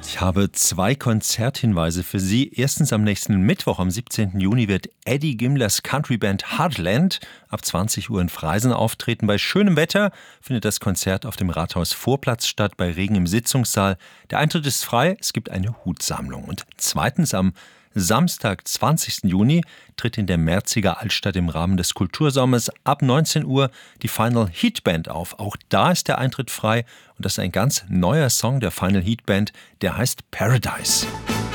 Ich habe 2 Konzerthinweise für Sie. Erstens, am nächsten Mittwoch, am 17. Juni, wird Eddie Gimlers Countryband Heartland ab 20 Uhr in Freisen auftreten. Bei schönem Wetter findet das Konzert auf dem Rathaus-Vorplatz statt, bei Regen im Sitzungssaal. Der Eintritt ist frei, es gibt eine Hutsammlung. Und zweitens, am Samstag, 20. Juni, tritt in der Merziger Altstadt im Rahmen des Kultursommers ab 19 Uhr die Final Heat Band auf. Auch da ist der Eintritt frei und das ist ein ganz neuer Song der Final Heat Band, der heißt Paradise.